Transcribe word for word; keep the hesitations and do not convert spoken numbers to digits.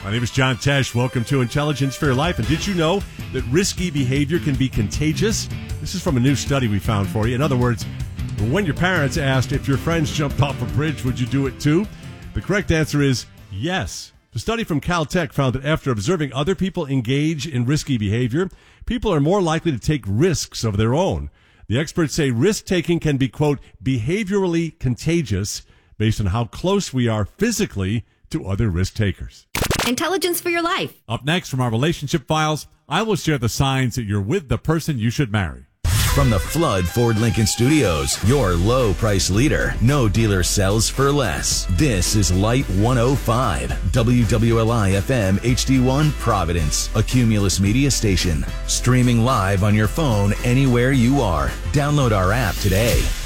My name is John Tesh. Welcome to Intelligence for Your Life. And did you know that risky behavior can be contagious? This is from a new study we found for you. In other words, when your parents asked if your friends jumped off a bridge, would you do it too? The correct answer is yes. The study from Caltech found that after observing other people engage in risky behavior, people are more likely to take risks of their own. The experts say risk-taking can be, quote, behaviorally contagious based on how close we are physically to other risk-takers. Intelligence for Your Life. Up next from our relationship files, I will share the signs that you're with the person you should marry. From the Flood Ford Lincoln Studios, your low price leader. No dealer sells for less. This is Light one oh five, W W L I F M H D one Providence, a Cumulus media station. Streaming live on your phone anywhere you are. Download our app today.